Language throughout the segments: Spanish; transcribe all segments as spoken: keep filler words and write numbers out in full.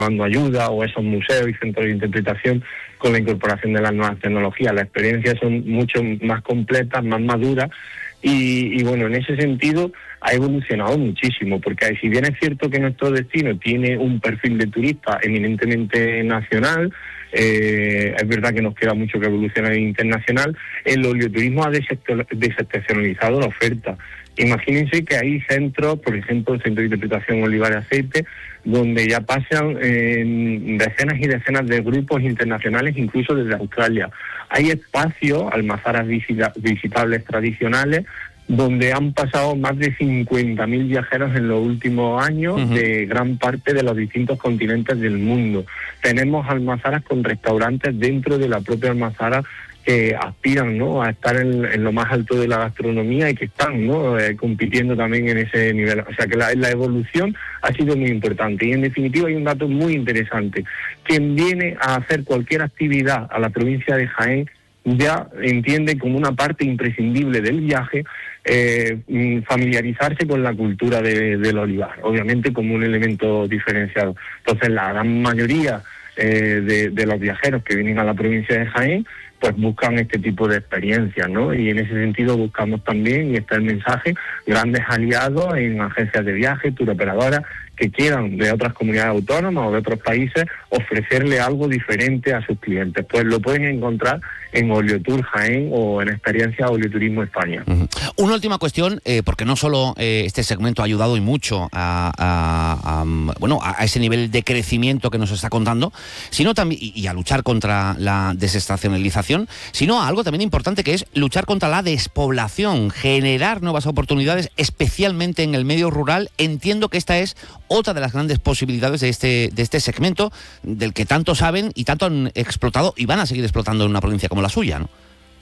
tomando ayuda, o esos museos y centros de interpretación con la incorporación de las nuevas tecnologías. Las experiencias son mucho más completas, más maduras, y, y bueno, en ese sentido ha evolucionado muchísimo, porque si bien es cierto que nuestro destino tiene un perfil de turista eminentemente nacional, eh, es verdad que nos queda mucho que evolucionar en internacional, el oleoturismo ha desestacionalizado la oferta. Imagínense que hay centros, por ejemplo, el Centro de Interpretación Olivar y Aceite, donde ya pasan eh, decenas y decenas de grupos internacionales, incluso desde Australia. Hay espacios, almazaras visita- visitables tradicionales, donde han pasado más de cincuenta mil viajeros en los últimos años, uh-huh, de gran parte de los distintos continentes del mundo. Tenemos almazaras con restaurantes dentro de la propia almazara que aspiran, ¿no?, a estar en, en lo más alto de la gastronomía y que están, ¿no?, eh, compitiendo también en ese nivel. O sea que la, la evolución ha sido muy importante. Y en definitiva hay un dato muy interesante. Quien viene a hacer cualquier actividad a la provincia de Jaén ya entiende como una parte imprescindible del viaje eh, familiarizarse con la cultura de, del olivar, obviamente como un elemento diferenciado. Entonces la gran mayoría eh, de, de los viajeros que vienen a la provincia de Jaén pues buscan este tipo de experiencias, ¿no? Y en ese sentido buscamos también, y está el mensaje, grandes aliados en agencias de viaje, turoperadoras, que quieran de otras comunidades autónomas o de otros países ofrecerle algo diferente a sus clientes. Pues lo pueden encontrar en Oleotour Jaén o en Experiencia Oleoturismo España. Uh-huh. Una última cuestión, eh, porque no solo eh, este segmento ha ayudado y mucho a, a, a, bueno, a ese nivel de crecimiento que nos está contando, sino también, y, y a luchar contra la desestacionalización, sino a algo también importante, que es luchar contra la despoblación, generar nuevas oportunidades, especialmente en el medio rural. Entiendo que esta es otra de las grandes posibilidades de este, de este segmento, del que tanto saben y tanto han explotado y van a seguir explotando en una provincia como la suya, ¿no?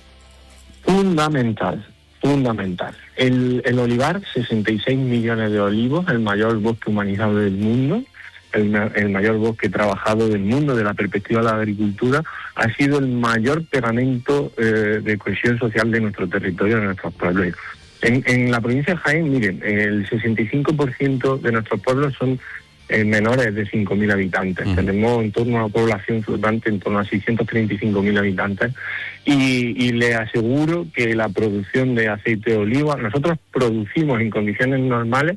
Fundamental, fundamental. El, el olivar, sesenta y seis millones de olivos, el mayor bosque humanizado del mundo, el, el mayor bosque trabajado del mundo desde la perspectiva de la agricultura, ha sido el mayor pegamento eh, de cohesión social de nuestro territorio, de nuestros pueblos. En, en la provincia de Jaén, miren, el sesenta y cinco por ciento de nuestros pueblos son eh, menores de cinco mil habitantes. Uh-huh. Tenemos en torno a una población flotante en torno a seiscientos treinta y cinco mil habitantes. Y, y les aseguro que la producción de aceite de oliva, nosotros producimos en condiciones normales,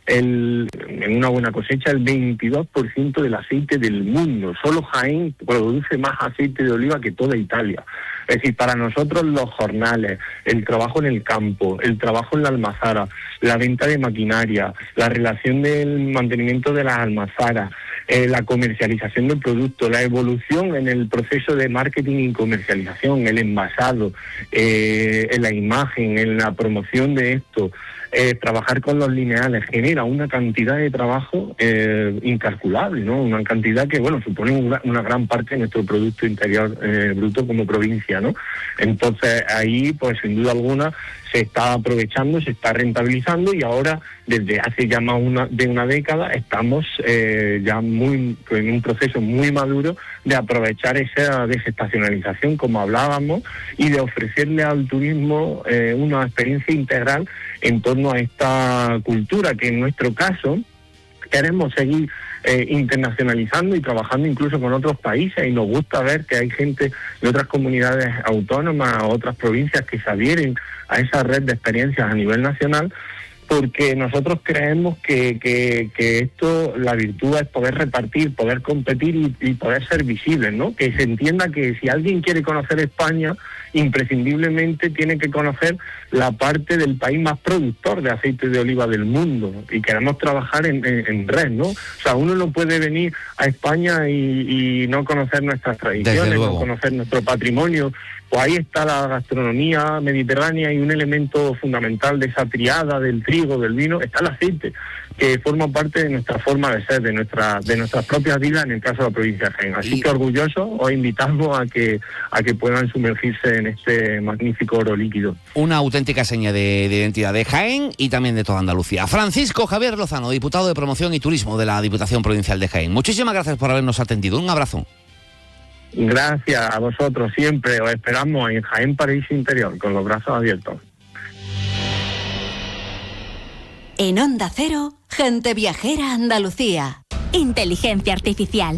el, en una buena cosecha, el veintidós por ciento del aceite del mundo. Solo Jaén produce más aceite de oliva que toda Italia. Es decir, para nosotros los jornales, el trabajo en el campo, el trabajo en la almazara, la venta de maquinaria, la relación del mantenimiento de las almazaras, eh, la comercialización del producto, la evolución en el proceso de marketing y comercialización, el envasado, eh, en la imagen, en la promoción de esto, eh, trabajar con los lineales, genera una cantidad de trabajo eh, incalculable, ¿no? Una cantidad que, bueno, supone una, una gran parte de nuestro Producto Interior eh, Bruto como provincia, ¿no? Entonces ahí, pues sin duda alguna, se está aprovechando, se está rentabilizando, y ahora, desde hace ya más una, de una década, estamos eh, ya muy en un proceso muy maduro de aprovechar esa desestacionalización, como hablábamos, y de ofrecerle al turismo eh, una experiencia integral en torno a esta cultura, que en nuestro caso queremos seguir eh, internacionalizando y trabajando incluso con otros países, y nos gusta ver que hay gente de otras comunidades autónomas, otras provincias que se adhieren a esa red de experiencias a nivel nacional, porque nosotros creemos que, que, que esto, la virtud es poder repartir, poder competir y, y poder ser visibles, ¿no? Que se entienda que si alguien quiere conocer España, imprescindiblemente tiene que conocer la parte del país más productor de aceite de oliva del mundo, y queremos trabajar en, en, en red, ¿no? O sea, uno no puede venir a España y, y no conocer nuestras tradiciones, no conocer nuestro patrimonio. Pues ahí está la gastronomía mediterránea, y un elemento fundamental de esa triada del trigo, del vino, está el aceite, que forma parte de nuestra forma de ser, de nuestra de nuestras propias vidas, en el caso de la provincia de Jaén. Así y... que orgullosos, os invitamos a que a que puedan sumergirse en este magnífico oro líquido. Una auténtica seña de, de identidad de Jaén y también de toda Andalucía. Francisco Javier Lozano, diputado de Promoción y Turismo de la Diputación Provincial de Jaén. Muchísimas gracias por habernos atendido. Un abrazo. Gracias a vosotros siempre. Os esperamos en Jaén Paraíso Interior, con los brazos abiertos. En Onda Cero, Gente Viajera Andalucía. Inteligencia artificial.